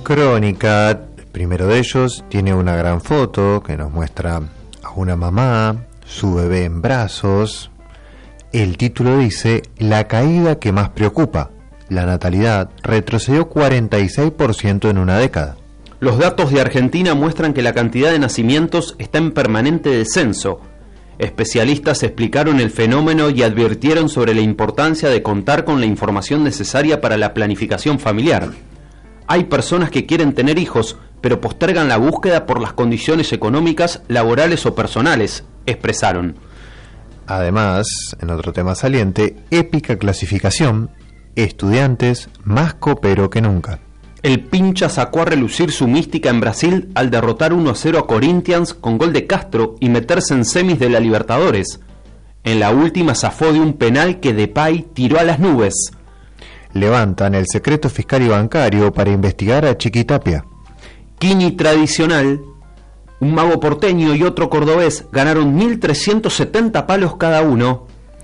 Crónica, el primero de ellos, tiene una gran foto que nos muestra a una mamá, su bebé en brazos. El título dice: la caída que más preocupa. La natalidad retrocedió 46% en una década. Los datos de Argentina muestran que la cantidad de nacimientos está en permanente descenso. Especialistas explicaron el fenómeno y advirtieron sobre la importancia de contar con la información necesaria para la planificación familiar. Hay personas que quieren tener hijos, pero postergan la búsqueda por las condiciones económicas, laborales o personales, expresaron. Además, en otro tema saliente, épica clasificación, estudiantes más copero que nunca. El Pincha sacó a relucir su mística en Brasil al derrotar 1-0 a Corinthians con gol de Castro y meterse en semis de la Libertadores. En la última zafó de un penal que Depay tiró a las nubes. Levantan el secreto fiscal y bancario para investigar a Chiquitapia. Quini Tradicional, un mago porteño y otro cordobés ganaron 1.370 palos cada uno.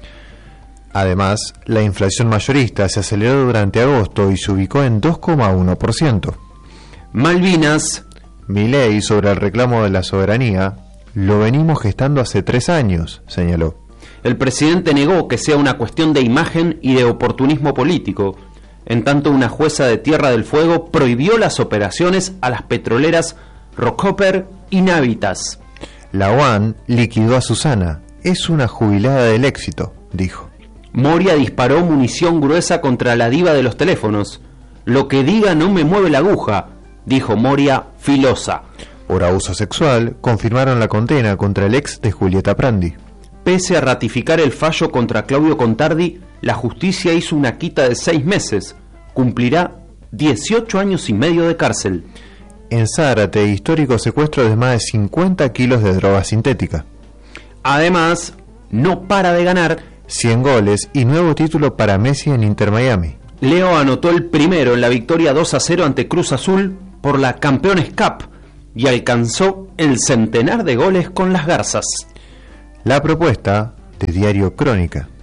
Además, la inflación mayorista se aceleró durante agosto y se ubicó en 2,1%. Malvinas. Milei sobre el reclamo de la soberanía: lo venimos gestando hace 3 años, señaló. El presidente negó que sea una cuestión de imagen y de oportunismo político. En tanto, una jueza de Tierra del Fuego prohibió las operaciones a las petroleras Rockefeller y Navitas. La UAN liquidó a Susana. Es una jubilada del éxito, dijo. Moria disparó munición gruesa contra la diva de los teléfonos. Lo que diga no me mueve la aguja, dijo Moria, filosa. Por abuso sexual, confirmaron la condena contra el ex de Julieta Prandi. Pese a ratificar el fallo contra Claudio Contardi, la justicia hizo una quita de 6 meses. Cumplirá 18 años y medio de cárcel. En Zárate, histórico secuestro de más de 50 kilos de droga sintética. Además, no para de ganar. 100 goles y nuevo título para Messi en Inter Miami. Leo anotó el primero en la victoria 2-0 ante Cruz Azul por la Campeones Cup y alcanzó el centenar de goles con las Garzas. La propuesta de Diario Crónica.